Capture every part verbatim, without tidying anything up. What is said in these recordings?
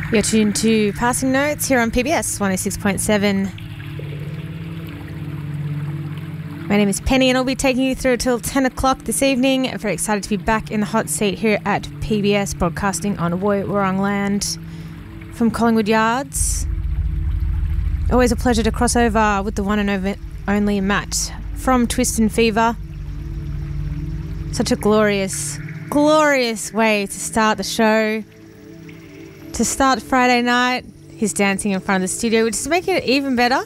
You're tuned to Passing Notes here on P B S one oh six point seven. My name is Penny and I'll be taking you through till ten o'clock this evening. I'm very excited to be back in the hot seat here at P B S, broadcasting on Woy Wurrung land from Collingwood Yards. Always a pleasure to cross over with the one and only Matt from Twist and Fever. Such a glorious, glorious way to start the show. To start Friday night, he's dancing in front of the studio, which is making it even better.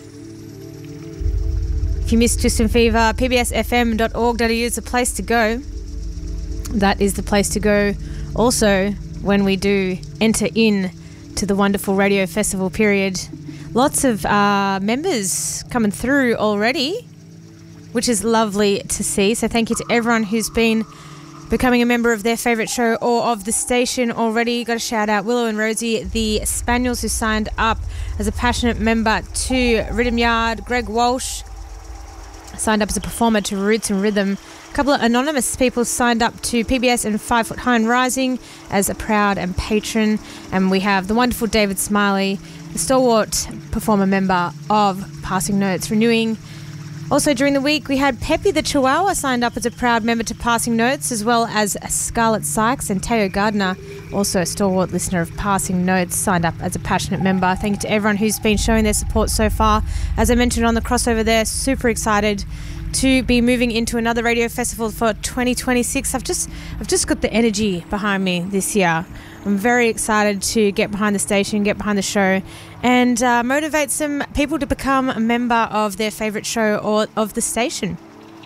If you missed Twist and Fever, p b s f m dot org dot a u is the place to go. That is the place to go also when we do enter in to the wonderful radio festival period. Lots of uh, members coming through already, which is lovely to see. So thank you to everyone who's been becoming a member of their favourite show or of the station already. Got to shout out Willow and Rosie, the Spaniels, who signed up as a passionate member to Rhythm Yard. Greg Walsh signed up as a performer to Roots and Rhythm. A couple of anonymous people signed up to P B S and Five Foot High and Rising as a proud and patron. And we have the wonderful David Smiley, the stalwart performer member of Passing Notes, renewing. Also during the week, we had Peppy the Chihuahua signed up as a proud member to Passing Notes, as well as Scarlett Sykes and Teo Gardner, also a stalwart listener of Passing Notes, signed up as a passionate member. Thank you to everyone who's been showing their support so far. As I mentioned on the crossover there, super excited to be moving into another radio festival for twenty twenty-six. I've just, I've just got the energy behind me this year. I'm very excited to get behind the station, get behind the show, and uh, motivate some people to become a member of their favourite show or of the station.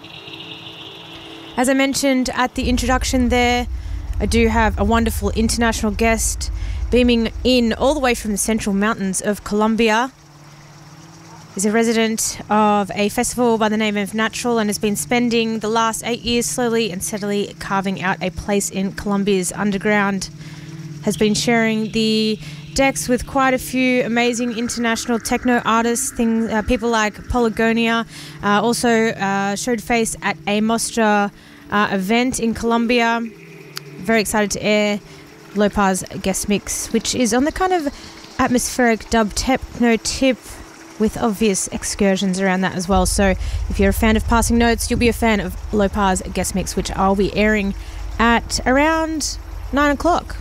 As I mentioned at the introduction there, I do have a wonderful international guest beaming in all the way from the Central Mountains of Colombia. He's a resident of a festival by the name of Natural and has been spending the last eight years slowly and steadily carving out a place in Colombia's underground. Has been sharing the decks with quite a few amazing international techno artists, things, uh, people like Polygonia. Uh, also uh, showed face at a Mostra uh, event in Colombia. Very excited to air Lopaz guest mix, which is on the kind of atmospheric dub techno tip with obvious excursions around that as well. So if you're a fan of Passing Notes, you'll be a fan of Lopaz guest mix, which I'll be airing at around nine o'clock.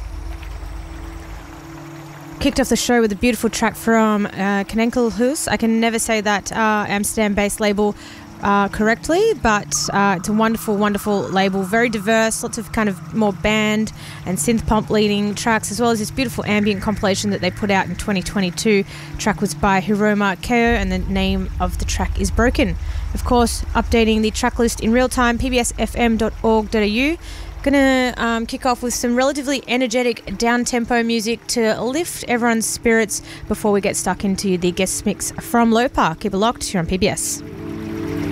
Kicked off the show with a beautiful track from uh, Knenkelhuis. I can never say that uh, Amsterdam-based label uh, correctly, but uh, it's a wonderful, wonderful label. Very diverse, lots of kind of more band and synth pump leading tracks, as well as this beautiful ambient compilation that they put out in twenty twenty-two. Track was by Hiroma Keo, and the name of the track is Broken. Of course, updating the track list in real time, p b s f m dot org dot a u. Gonna um, kick off with some relatively energetic down-tempo music to lift everyone's spirits before we get stuck into the guest mix from Lopa. Keep it locked here on P B S.